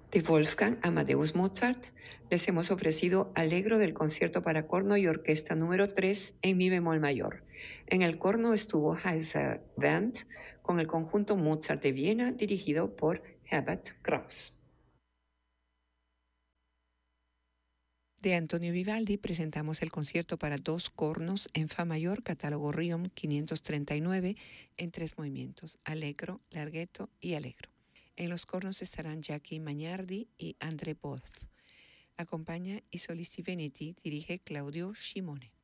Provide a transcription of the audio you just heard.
De Wolfgang Amadeus Mozart, les hemos ofrecido Allegro del concierto para corno y orquesta número 3 en mi bemol mayor. En el corno estuvo Heiser Band con el conjunto Mozart de Viena dirigido por Herbert Kraus. De Antonio Vivaldi presentamos el concierto para dos cornos en fa mayor, catálogo Riom 539, en 3 movimientos, Allegro, Larghetto y Allegro. En los cornos estarán Jackie Magnardi y André Both. Acompaña I Solisti Veneti, dirige Claudio Scimone.